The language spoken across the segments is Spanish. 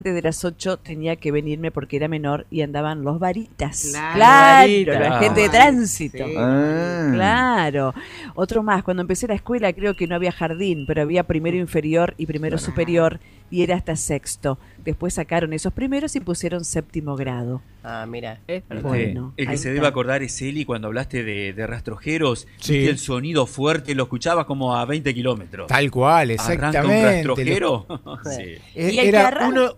de las 8 tenía que venirme porque era menor y andaban los varitas. Claro, La gente de tránsito. Sí. Claro. Otro más, cuando empecé la escuela creo que no había jardín, pero había primero inferior y primero superior y era hasta sexto. Después sacaron esos primeros y pusieron séptimo grado. Ah, mira. Bueno, el que ahí se está. debe acordar es Eli cuando hablaste de rastrojeros. Sí. Viste el sonido fuerte, lo escuchabas como a 20 kilómetros. Tal cual, ¿Arranca un exactamente. rastrojero? Sí. Y el que Era arranca-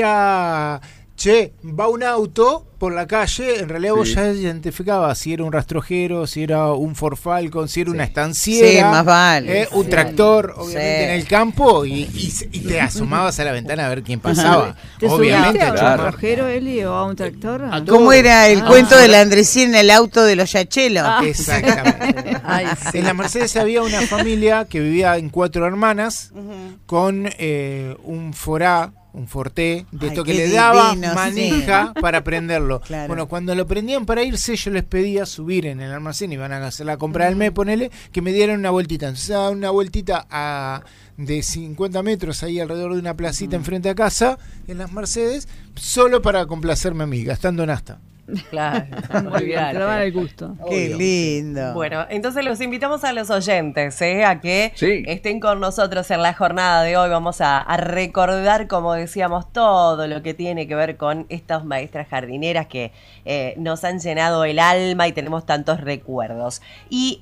che, va un auto por la calle, en realidad vos Sí. ya identificabas si era un rastrojero, si era un Ford Falcon, si era una Sí, estanciera, más vale. un Sí. tractor, obviamente Sí. en el campo, y te asomabas a la ventana a ver quién pasaba. ¿Te Obviamente subiste a a un claro. chumar. trajero, Eli, o a un tractor? ¿Cómo era el cuento de la Andresina en el auto de los Yachelos? Exactamente. Ay, sí. En la Mercedes había una familia que vivía en 4 hermanas con un Forá, un Forté, de Ay, esto que qué le daba divino, manija para prenderlo. Claro. Bueno, cuando lo prendían para irse, yo les pedía subir en el almacén, iban a hacer la compra del mes, ponele, que me dieran una vueltita. Entonces daba una vueltita de 50 metros ahí alrededor de una placita enfrente a casa, en las Mercedes, solo para complacerme a mí, gastando nafta. Claro. Muy bien, te daban el gusto. Qué lindo. Bueno, entonces los invitamos a los oyentes a que Sí. estén con nosotros en la jornada de hoy. Vamos a recordar, como decíamos, todo lo que tiene que ver con estas maestras jardineras que nos han llenado el alma y tenemos tantos recuerdos. Y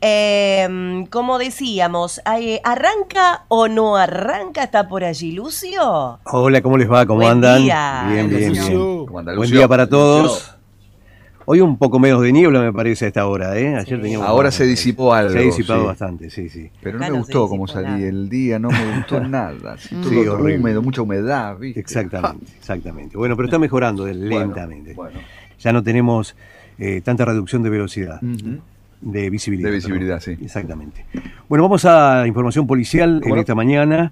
como decíamos, ¿arranca o no arranca? ¿Está por allí Lucio? Hola, ¿cómo les va? ¿Cómo Buen andan? día. Bien, bien, bien. Lucio. ¿Cómo anda, Buen Lucio? día para todos. Lucio. Hoy un poco menos de niebla me parece a esta hora, ¿eh? Ayer teníamos Ahora se disipó algo. Se ha disipado sí. bastante, sí, sí. Pero no Acá me no se gustó cómo disipó salí nada. el día, no me gustó nada. Así, Sí, todo horrible. húmedo, mucha humedad, ¿viste? Exactamente, exactamente. Bueno, pero está mejorando lentamente. Bueno. Ya no tenemos tanta reducción de velocidad, Ujú. de visibilidad. De visibilidad, perdón. sí. Exactamente. Bueno, vamos a información policial ¿Cómo en no? esta mañana.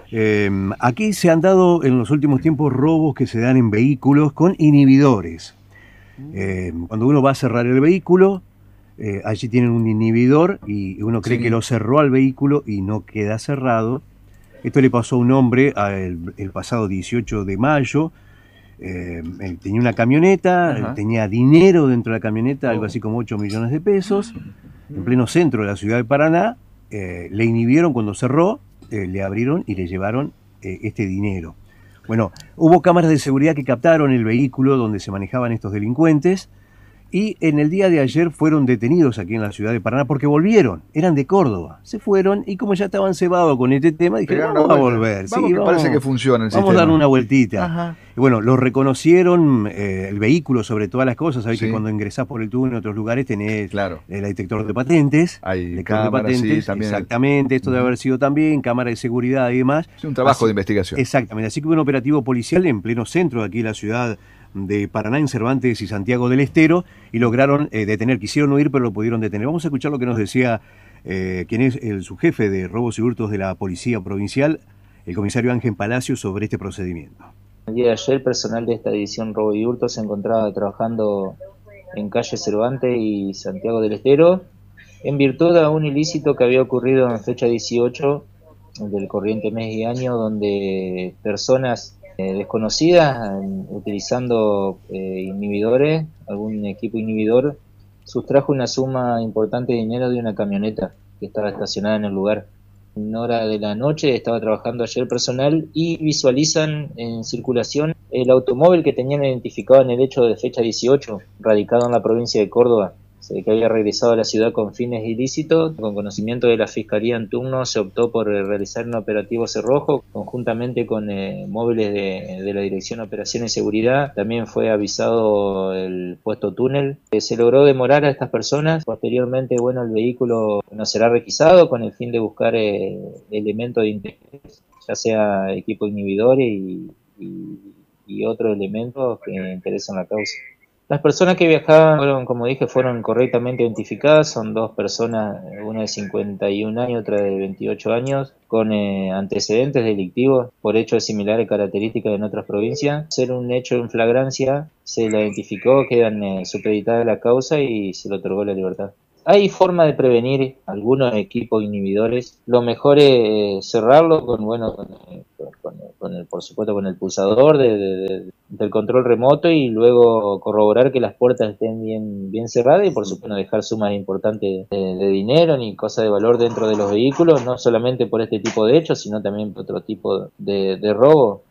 Aquí se han dado en los últimos tiempos robos que se dan en vehículos con inhibidores. Cuando uno va a cerrar el vehículo, allí tienen un inhibidor y uno cree Sí. que lo cerró al vehículo y no queda cerrado. Esto le pasó a un hombre el pasado 18 de mayo. Él tenía una camioneta, Ajá. tenía dinero dentro de la camioneta, algo Oh. así como 8 millones de pesos, en pleno centro de la ciudad de Paraná. Le inhibieron cuando cerró, le abrieron y le llevaron este dinero. Bueno, hubo cámaras de seguridad que captaron el vehículo donde se manejaban estos delincuentes y en el día de ayer fueron detenidos aquí en la ciudad de Paraná porque volvieron, eran de Córdoba, se fueron y como ya estaban cebados con este tema, dijeron, Pegaron vamos a una vuelta. volver. Vamos, sí, que parece que funciona el Vamos a dar sistema. una vueltita. Ajá. Y bueno, lo reconocieron, el vehículo sobre todas las cosas, sabés Sí. que cuando ingresás por el túnel en otros lugares tenés Claro. el detector de patentes. Hay detector de cámaras, sí, también. exactamente, esto debe haber sido también, cámara de seguridad y demás. Es un trabajo Así- de investigación. Exactamente, así que hubo un operativo policial en pleno centro de aquí la ciudad de Paraná, en Cervantes y Santiago del Estero, y lograron detener, quisieron huir pero lo pudieron detener. Vamos a escuchar lo que nos decía quien es el subjefe de robos y hurtos de la Policía Provincial, el comisario Ángel Palacio, sobre este procedimiento. El día de ayer, el personal de esta división Robo y Hurto se encontraba trabajando en calle Cervantes y Santiago del Estero en virtud de un ilícito que había ocurrido en fecha 18 del corriente mes y año, donde personas desconocidas, utilizando inhibidores, algún equipo inhibidor, sustrajo una suma importante de dinero de una camioneta que estaba estacionada en el lugar. En hora de la noche estaba trabajando ayer personal y visualizan en circulación el automóvil que tenían identificado en el hecho de fecha 18, radicado en la provincia de Córdoba. Se ve que había regresado a la ciudad con fines ilícitos. Con conocimiento de la Fiscalía en turno se optó por realizar un operativo cerrojo conjuntamente con móviles de la Dirección de Operaciones y Seguridad. También fue avisado el puesto túnel. Se logró demorar a estas personas. Posteriormente, bueno, el vehículo no será requisado con el fin de buscar elementos de interés, ya sea equipo inhibidor y otros elementos que interesan la causa. Las personas que viajaban, como dije, fueron correctamente identificadas. Son dos personas, una de 51 años, otra de 28 años, con antecedentes delictivos por hechos similares características en otras provincias. Ser un hecho en flagrancia, se la identificó, quedan supeditadas a la causa y se le otorgó la libertad. Hay forma de prevenir algunos equipos inhibidores. Lo mejor es cerrarlo con por supuesto con el pulsador del control remoto, y luego corroborar que las puertas estén bien cerradas, y por supuesto no dejar sumas importantes de dinero ni cosa de valor dentro de los vehículos, no solamente por este tipo de hechos, sino también por otro tipo de robo.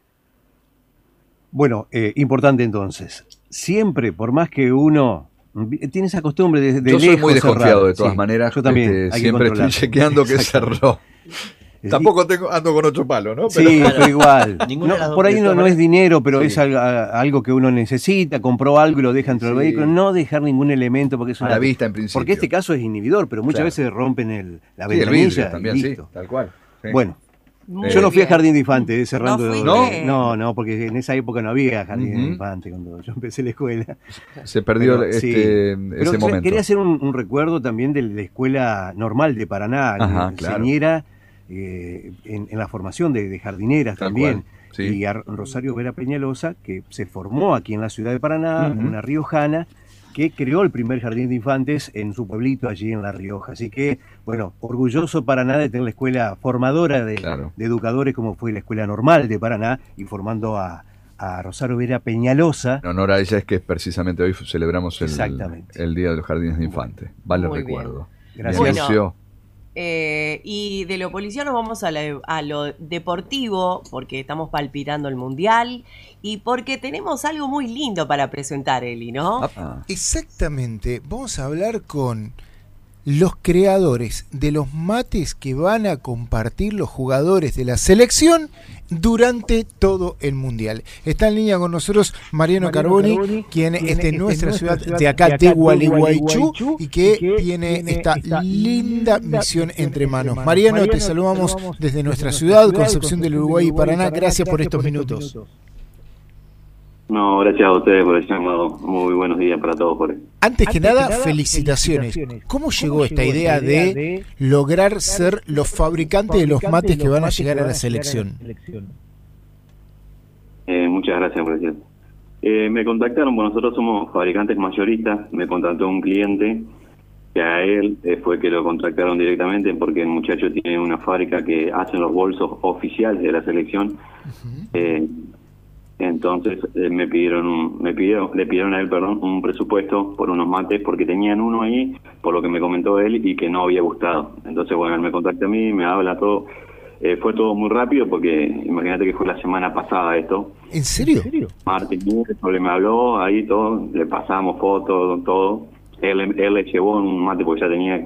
Bueno, importante entonces, siempre, por más que uno tiene esa costumbre de yo soy lejos muy desconfiado cerrar. de todas Sí, maneras. yo también. Hay que Siempre estoy controlar. chequeando que cerró. Tampoco ando con 8 palos, ¿no? Pero, Sí, pero igual. Ninguna de las No, dos por ahí de no, todas no es maneras. dinero, pero Sí. es algo que uno necesita, compró algo y lo deja dentro del Sí. vehículo. No dejar ningún elemento porque es a una... la vista, en principio. Porque este caso es inhibidor, pero muchas Claro. veces rompen la Sí, el ventanilla vidrio y también, sí, listo. tal cual. Sí. Bueno, Muy yo no fui a bien. Jardín de Infante, cerrando. ¿No fuiste? No, porque en esa época no había Jardín de Ujú. Infante cuando yo empecé la escuela. Se perdió Pero, sí. ese Pero momento. quería hacer un recuerdo también de la Escuela Normal de Paraná, Ajá, que claro. señera en la formación de jardineras Tal también. cual, sí. Y a Rosario Vera Peñalosa, que se formó aquí en la ciudad de Paraná, Ujú. una riojana, que creó el primer jardín de infantes en su pueblito allí en La Rioja. Así que, bueno, orgulloso Paraná de tener la escuela formadora de educadores como fue la Escuela Normal de Paraná, y formando a Rosario Vera Peñalosa. En honor a ella es que precisamente hoy celebramos Exactamente. el Día de los Jardines de Infantes. Vale el Muy bien. recuerdo. Gracias. Bien, Bueno, Lucio. Y de lo policial nos vamos a lo deportivo, porque estamos palpitando el Mundial y porque tenemos algo muy lindo para presentar, Eli, ¿no? Exactamente, vamos a hablar con los creadores de los mates que van a compartir los jugadores de la selección durante todo el Mundial. Está en línea con nosotros Mariano Carboni, quien es de nuestra ciudad de acá, de Gualeguaychú, y que tiene esta linda misión entre manos. Mariano, te saludamos desde nuestra ciudad, Concepción del Uruguay y Paraná. Gracias por estos minutos. No, gracias a ustedes por el llamado. Muy buenos días para todos. Antes que nada, felicitaciones. ¿Cómo llegó esta idea de lograr ser los fabricantes de los mates que van a llegar a la selección? Muchas gracias por decir. Me contactaron, pues nosotros somos fabricantes mayoristas. Me contactó un cliente que a él fue que lo contactaron directamente, porque el muchacho tiene una fábrica que hace los bolsos oficiales de la selección. Entonces le pidieron a él, un presupuesto por unos mates, porque tenían uno ahí, por lo que me comentó él, y que no había gustado. Entonces, bueno, él me contacta a mí, me habla todo. Fue todo muy rápido, porque imagínate que fue la semana pasada esto. ¿En serio? Martes, miércoles me habló, ahí todo, le pasamos fotos, todo. Él le llevó un mate porque ya tenía.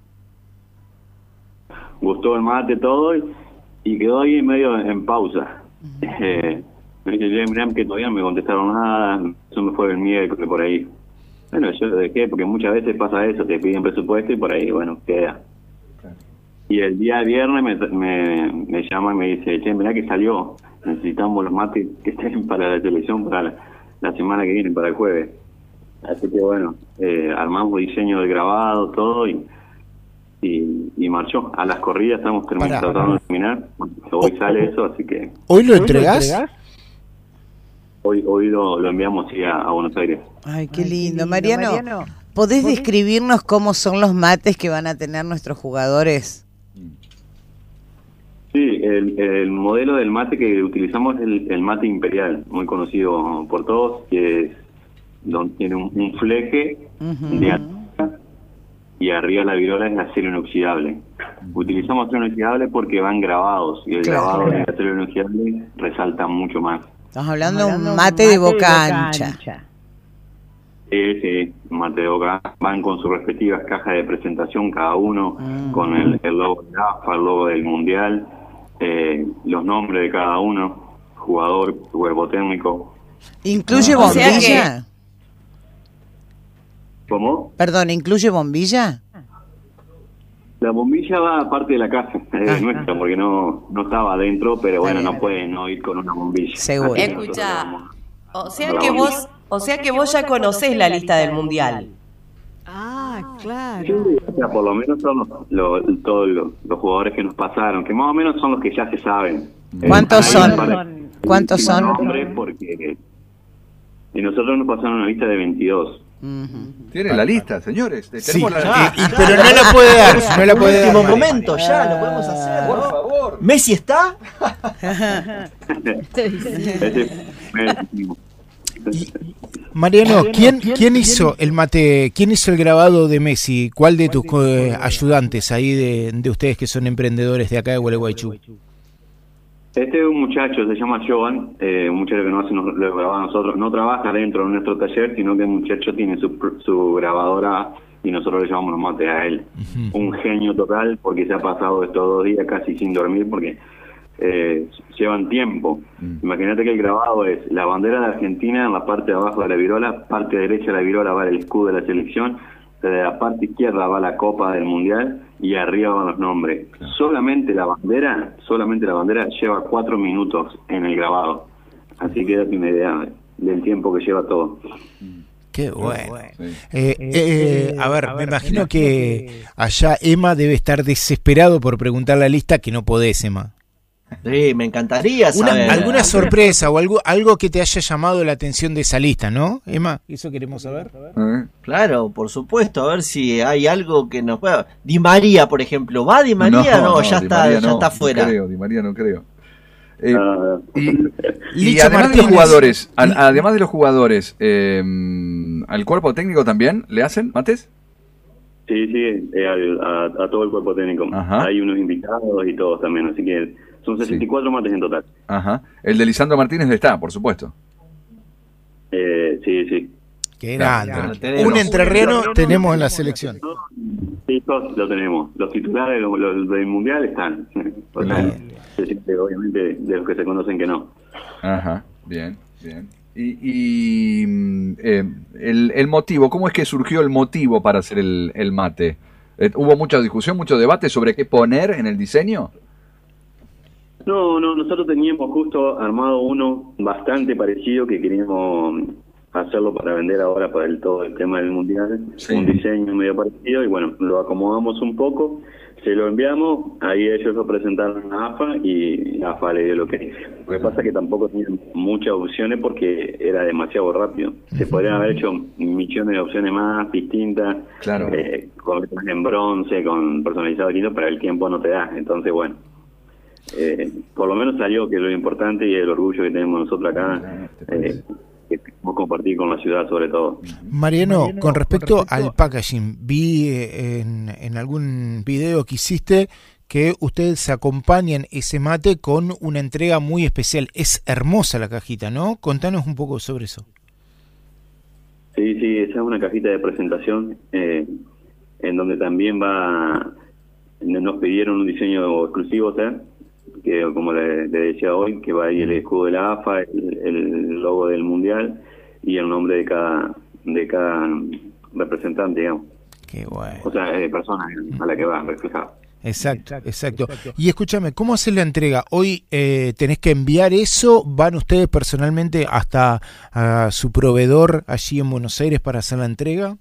Gustó el mate, todo, y quedó ahí medio en pausa. Me dice, mirá, que todavía no me contestaron nada, eso me fue el miércoles por ahí. Bueno, yo lo dejé porque muchas veces pasa eso, te piden presupuesto y por ahí, bueno, queda. Y el día viernes me llama y me dice, che, mirá que salió, necesitamos los mates que estén para la selección para la semana que viene, para el jueves. Así que bueno, armamos diseño de grabado, todo, y marchó. A las corridas estamos tratando de terminar. Hoy sale eso, así que... ¿Hoy lo entregás? Hoy lo enviamos sí, a Buenos Aires. Ay, qué lindo. Mariano, ¿podés describirnos cómo son los mates que van a tener nuestros jugadores? Sí, el modelo del mate que utilizamos es el mate imperial, muy conocido por todos, que es donde tiene un fleje de alta, y arriba la virola es acero inoxidable. Utilizamos acero inoxidable porque van grabados, y el grabado de acero inoxidable resalta mucho más. Estamos hablando de un mate de boca ancha. Sí, mate de boca. Van con sus respectivas cajas de presentación cada uno, con el logo de AFA, el logo del Mundial, los nombres de cada uno, jugador, cuerpo técnico. ¿Incluye bombilla? ¿Cómo? Perdón, ¿incluye bombilla? La bombilla va aparte de la casa, nuestra, porque no estaba adentro, pero bueno, no pueden no ir con una bombilla. Seguro. Escucha, o sea que vos ya conocés la lista del Mundial. Ah, claro. Sí, o sea, por lo menos son todos los jugadores que nos pasaron, que más o menos son los que ya se saben. ¿Cuántos son? ¿Cuántos son? Porque y nosotros nos pasaron una lista de 22. Tienen la lista, señores. Sí, Tenemos la... pero no la puede dar. No la puede dar. Último momento, ya lo podemos hacer. Por favor. ¿Messi está? Mariano, ¿quién hizo el mate? ¿Quién hizo el grabado de Messi? ¿Cuál de tus ayudantes ahí de ustedes que son emprendedores de acá de Gualeguaychú? Este es un muchacho, se llama Joan, un muchacho que no hace lo grabamos nosotros, no trabaja dentro de nuestro taller, sino que el muchacho tiene su grabadora y nosotros le llamamos los mates a él. Un genio total, porque se ha pasado estos 2 días casi sin dormir, porque llevan tiempo. Imagínate que el grabado es la bandera de Argentina en la parte de abajo de la virola, parte derecha de la virola va el escudo de la selección, de la parte izquierda va la Copa del Mundial y arriba van los nombres. Claro. Solamente la bandera lleva 4 minutos en el grabado. Así que date una idea del tiempo que lleva todo. Qué bueno. A ver, me imagino que allá Emma debe estar desesperado por preguntar la lista, que no podés, Emma. Sí, me encantaría saber. ¿Alguna sorpresa o algo que te haya llamado la atención de esa lista, no, Emma? Eso queremos saber. Claro, por supuesto, a ver si hay algo que nos pueda... Di María, por ejemplo, ¿va Di María? No, ya está fuera. No creo, Di María no creo. Y además de los jugadores, ¿al cuerpo técnico también le hacen mates? Sí, a todo el cuerpo técnico. Ajá. Hay unos invitados y todos también, así que son 64 mates en total. Ajá. El de Lisandro Martínez está, por supuesto. Sí. Qué grande. Un entrerriano tenemos en la selección. Sí, todos lo tenemos. Los titulares los del Mundial están. O sea, obviamente de los que se conocen que no. Ajá, bien. Y el motivo, ¿cómo es que surgió el motivo para hacer el mate? ¿Hubo mucha discusión, mucho debate sobre qué poner en el diseño? No, nosotros teníamos justo armado uno bastante parecido que queríamos hacerlo para vender ahora para todo el tema del Mundial. Sí. Un diseño medio parecido y bueno, lo acomodamos un poco, se lo enviamos, ahí ellos lo presentaron a AFA y AFA le dio lo que... Lo que pasa es que tampoco tenían muchas opciones porque era demasiado rápido. Se podrían haber hecho millones de opciones más distintas, claro. Con en bronce, con personalizado distinto, pero el tiempo no te da. Entonces, bueno, por lo menos salió, que es lo importante y el orgullo que tenemos nosotros acá, que queremos compartir con la ciudad sobre todo. Mariano, con respecto al packaging, vi en algún video que hiciste que ustedes acompañan ese mate con una entrega muy especial. Es hermosa la cajita, ¿no? Contanos un poco sobre eso. Sí, esa es una cajita de presentación en donde también nos pidieron un diseño exclusivo, que como le decía hoy, que va ahí el escudo de la AFA, el logo del Mundial y el nombre de cada representante, digamos. Qué bueno. O sea, persona a la que va reflejado. Exacto. Y escúchame, ¿cómo hacer la entrega? Hoy tenés que enviar eso, ¿van ustedes personalmente hasta a su proveedor allí en Buenos Aires para hacer la entrega?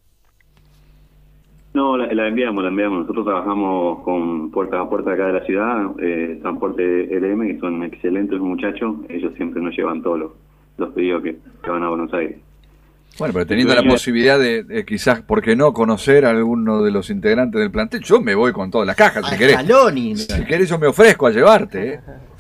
No, la enviamos. Nosotros trabajamos con puertas a puertas acá de la ciudad, Transporte LM, que son excelentes muchachos, ellos siempre nos llevan todos los pedidos que van a Buenos Aires. Bueno, pero teniendo la posibilidad de quizás, ¿por qué no conocer a alguno de los integrantes del plantel? Yo me voy con todas las cajas, si querés. Si querés yo me ofrezco a llevarte,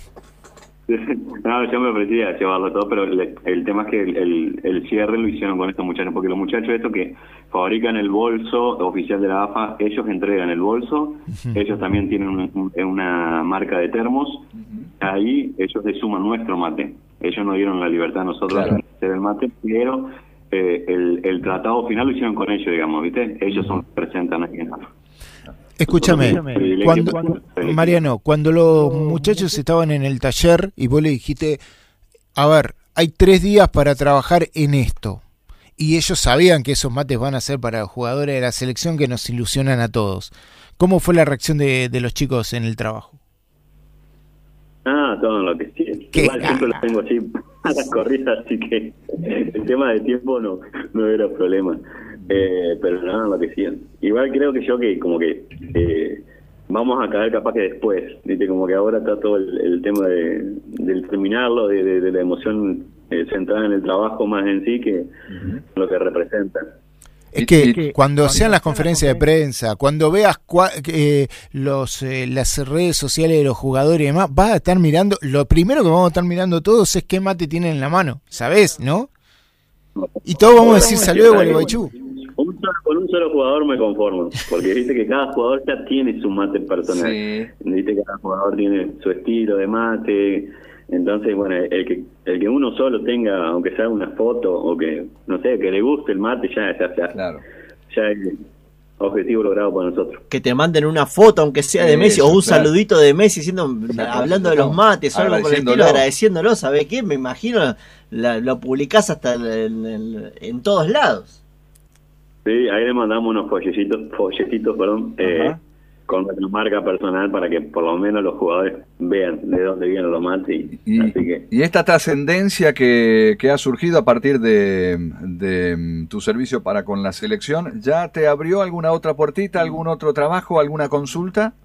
No, yo me ofrecí a llevarlo todo, pero el tema es que el cierre lo hicieron con estos muchachos, porque los muchachos estos que fabrican el bolso oficial de la AFA, ellos entregan el bolso, ellos también tienen una marca de termos, ahí ellos le suman nuestro mate, ellos nos dieron la libertad a nosotros de hacer el mate, pero el tratado final lo hicieron con ellos, digamos, ¿viste? Ellos son los que presentan aquí en AFA. Escúchame, Mariano, cuando los muchachos estaban en el taller y vos le dijiste, a ver, hay 3 días para trabajar en esto, y ellos sabían que esos mates van a ser para jugadores de la selección que nos ilusionan a todos, ¿cómo fue la reacción de los chicos en el trabajo? Todo lo que sí. Igual siempre los tengo así a las corridas, así que el tema de tiempo no era problema. Pero nada, lo que sí. Igual creo que como que vamos a caer capaz que después, ¿viste? Como que ahora está todo el tema del terminarlo, de la emoción centrada en el trabajo más en sí que lo que representa. Es que cuando sean las conferencias de prensa, cuando veas las redes sociales de los jugadores y demás, vas a estar mirando, lo primero que vamos a estar mirando todos es qué mate tienen en la mano, ¿sabés? ¿No? Y todos vamos a decir saludos de Gualeguaychú. Con un solo jugador me conformo, porque viste que cada jugador ya tiene su mate personal. Sí. Viste que cada jugador tiene su estilo de mate. Entonces, bueno, el que uno solo tenga, aunque sea una foto o que, no sé, que le guste el mate, ya claro. Ya es objetivo logrado por nosotros. Que te manden una foto, aunque sea de Messi, o un saludito de Messi hablando de los mates o algo por el estilo, agradeciéndolo, ¿sabés qué? Me imagino, lo publicás hasta en todos lados. Sí, ahí le mandamos unos folletitos, con nuestra marca personal para que por lo menos los jugadores vean de dónde vienen los mates. Y esta trascendencia que ha surgido a partir de tu servicio para con la selección, ¿ya te abrió alguna otra puertita, algún otro trabajo, alguna consulta?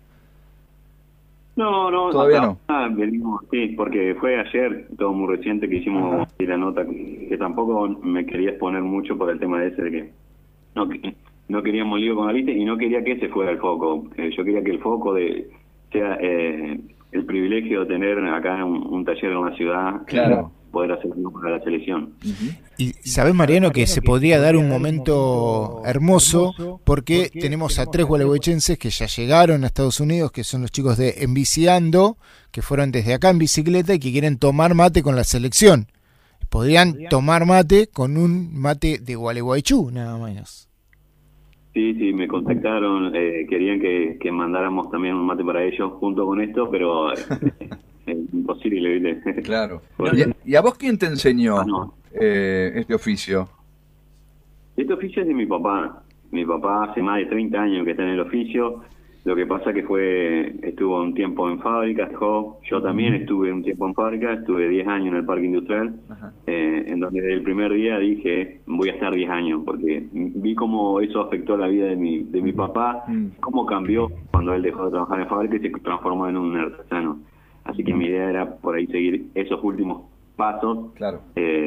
No, todavía no. Venimos, sí, porque fue ayer, todo muy reciente, que hicimos la nota, que tampoco me quería exponer mucho por el tema ese de que no queríamos lío con la lista y no quería que ese fuera el foco. Yo quería que el foco sea el privilegio de tener acá un taller en una ciudad, claro, poder hacer algo para la selección. Y sabés, Mariano, que se podría dar un momento hermoso porque tenemos a 3 gualeguaychenses que ya llegaron a Estados Unidos, que son los chicos de Enviciando, que fueron desde acá en bicicleta y que quieren tomar mate con la selección. Podrían tomar mate con un mate de Gualeguaychú, nada menos. Sí, me contactaron, querían que mandáramos también un mate para ellos junto con esto, pero es imposible, ¿viste? Claro. ¿Y a vos quién te enseñó este oficio? Este oficio es de mi papá. Mi papá hace más de 30 años que está en el oficio. Lo que pasa que estuvo un tiempo en fábrica, yo también estuve un tiempo en fábrica, estuve 10 años en el parque industrial, en donde desde el primer día dije, voy a estar 10 años, porque vi cómo eso afectó la vida de mi papá, cómo cambió cuando él dejó de trabajar en fábrica y se transformó en un artesano. Así que mi idea era por ahí seguir esos últimos pasos, claro.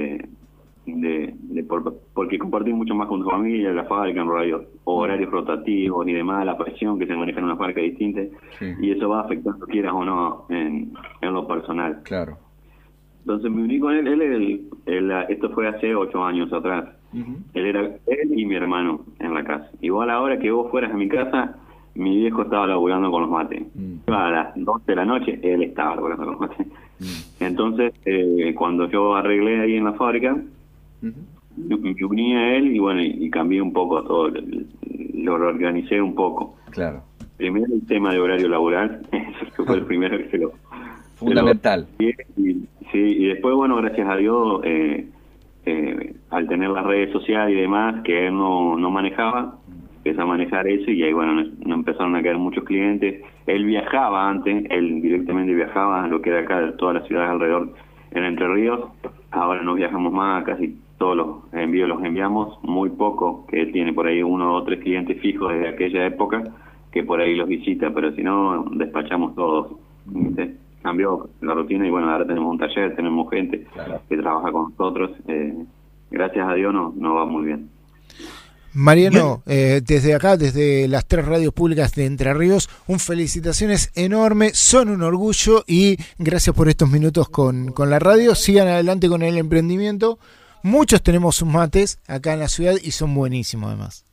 Porque compartir mucho más con tu familia, la fábrica, en horarios rotativos y demás, la presión que se maneja en una fábrica distinta, y eso va afectando, quieras o no, en lo personal. Claro. Entonces me uní con él, esto fue hace 8 años atrás. Él y mi hermano en la casa. Igual ahora que vos fueras a mi casa, mi viejo estaba laburando con los mates. A las 12 de la noche, él estaba laburando con los mates. Entonces, cuando yo arreglé ahí en la fábrica, me uní a él y bueno, y cambié un poco todo, lo organicé un poco. Claro. Primero el tema de horario laboral, eso fue el primero que fundamental. Y después, bueno, gracias a Dios, al tener las redes sociales y demás, que él no manejaba, empecé a manejar eso y ahí, bueno, nos empezaron a caer muchos clientes. Él viajaba antes, él directamente viajaba a lo que era acá, de todas las ciudades alrededor en Entre Ríos. Ahora no viajamos más, casi todos los envíos los enviamos, muy poco, que él tiene por ahí 1 o 3 clientes fijos desde aquella época, que por ahí los visita, pero si no, despachamos todos. ¿Viste? Cambió la rutina y bueno, ahora tenemos un taller, tenemos gente que trabaja con nosotros. Gracias a Dios nos va muy bien. Mariano, desde acá, desde las 3 radios públicas de Entre Ríos, felicitaciones enormes, son un orgullo y gracias por estos minutos con la radio. Sigan adelante con el emprendimiento. Muchos tenemos sus mates acá en la ciudad y son buenísimos además.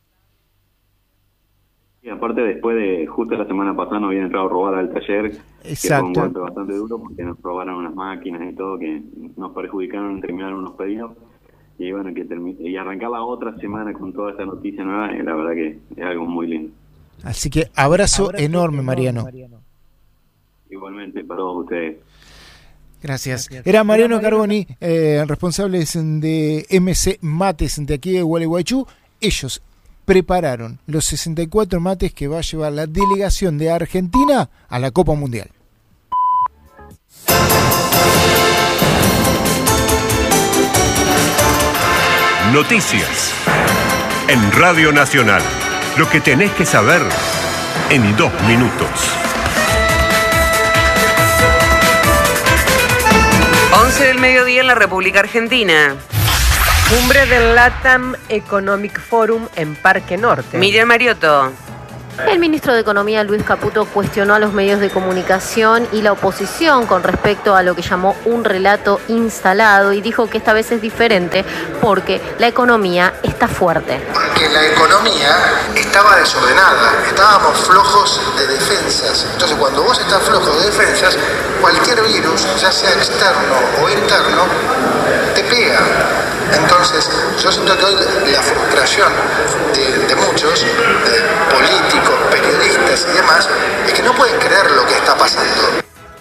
Y aparte después justo la semana pasada nos habían entrado a robar al taller. Exacto. Que fue un golpe bastante duro porque nos robaron unas máquinas y todo que nos perjudicaron en terminar unos pedidos. Y bueno, y arrancar la otra semana con toda esta noticia nueva, la verdad que es algo muy lindo. Así que abrazo enorme, Mariano. Igualmente, para todos ustedes. Gracias. Era Mariano Carboni, responsable de MC Mates de aquí de Gualeguaychú. Ellos prepararon los 64 mates que va a llevar la delegación de Argentina a la Copa Mundial. Noticias en Radio Nacional. Lo que tenés que saber en 2 minutos. 11 del mediodía en la República Argentina. Cumbre del LATAM Economic Forum en Parque Norte. Miriam Mariotto. El ministro de Economía, Luis Caputo, cuestionó a los medios de comunicación y la oposición con respecto a lo que llamó un relato instalado y dijo que esta vez es diferente porque la economía está fuerte. Porque la economía estaba desordenada, estábamos flojos de defensas. Entonces, cuando vos estás flojo de defensas, cualquier virus, ya sea externo o interno, te pega. Entonces, yo siento que hoy la frustración de muchos, políticos, periodistas y demás, es que no pueden creer lo que está pasando.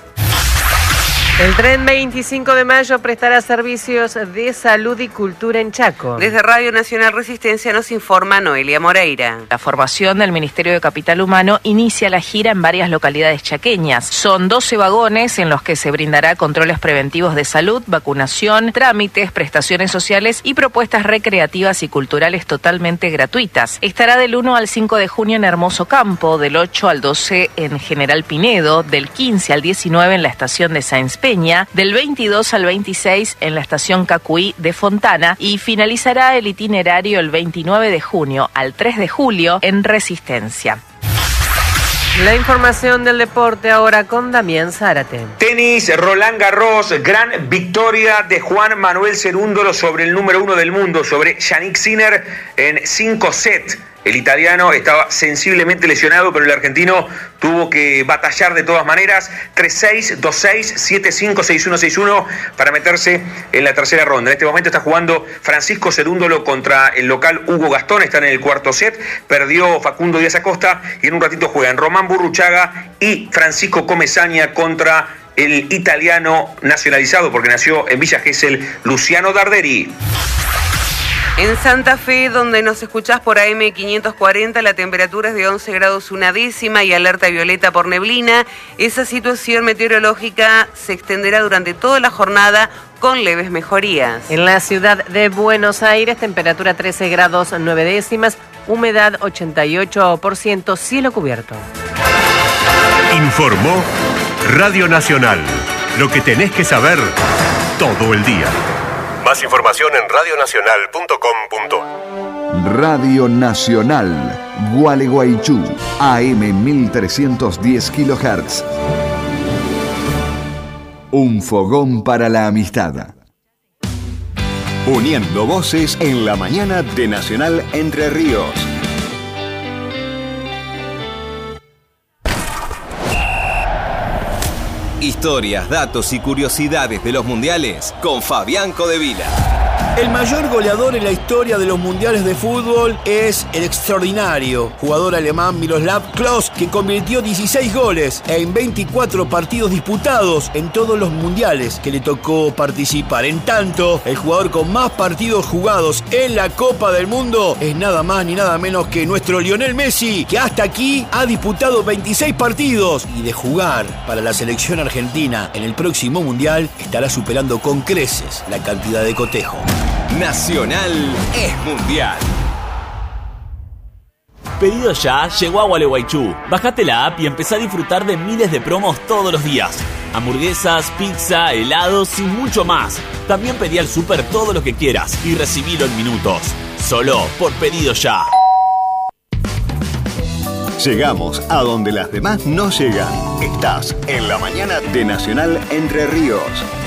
El tren 25 de mayo prestará servicios de salud y cultura en Chaco. Desde Radio Nacional Resistencia nos informa Noelia Moreira. La formación del Ministerio de Capital Humano inicia la gira en varias localidades chaqueñas. Son 12 vagones en los que se brindará controles preventivos de salud, vacunación, trámites, prestaciones sociales y propuestas recreativas y culturales totalmente gratuitas. Estará del 1 al 5 de junio en Hermoso Campo, del 8 al 12 en General Pinedo, del 15 al 19 en la estación de Sáenz Peña, del 22 al 26 en la estación Cacuí de Fontana y finalizará el itinerario el 29 de junio al 3 de julio en Resistencia. La información del deporte ahora con Damián Zárate. Tenis, Roland Garros, gran victoria de Juan Manuel Cerúndolo sobre el número 1 del mundo, sobre Yannick Sinner en 5 sets. El italiano estaba sensiblemente lesionado, pero el argentino tuvo que batallar de todas maneras. 3-6, 2-6, 7-5, 6-1, 6-1 para meterse en la tercera ronda. En este momento está jugando Francisco Cerúndolo contra el local Hugo Gastón. Están en el cuarto set. Perdió Facundo Díaz Acosta y en un ratito juegan Román Burruchaga y Francisco Comesaña contra el italiano nacionalizado, porque nació en Villa Gesell, Luciano Darderi. En Santa Fe, donde nos escuchás por AM 540, la temperatura es de 11 grados 1 décima y alerta violeta por neblina. Esa situación meteorológica se extenderá durante toda la jornada con leves mejorías. En la ciudad de Buenos Aires, temperatura 13 grados 9 décimas, humedad 88%, cielo cubierto. Informó Radio Nacional. Lo que tenés que saber todo el día. Más información en radionacional.com.ar. Radio Nacional, Gualeguaychú, AM 1310 kHz. Un fogón para la amistad. Uniendo voces en la mañana de Nacional Entre Ríos. Historias, datos y curiosidades de los mundiales con Fabián Codevila. El mayor goleador en la historia de los mundiales de fútbol es el extraordinario jugador alemán Miroslav Klose, que convirtió 16 goles en 24 partidos disputados en todos los mundiales que le tocó participar. En tanto, el jugador con más partidos jugados en la Copa del Mundo es nada más ni nada menos que nuestro Lionel Messi, que hasta aquí ha disputado 26 partidos y de jugar para la selección argentina en el próximo mundial estará superando con creces la cantidad de cotejo. Nacional es mundial. Pedido Ya llegó a Gualeguaychú. Bajate la app y empezá a disfrutar de miles de promos todos los días. Hamburguesas, pizza, helados y mucho más. También pedí al súper todo lo que quieras y recibilo en minutos. Solo por Pedido Ya. Llegamos a donde las demás no llegan. Estás en la mañana de Nacional Entre Ríos.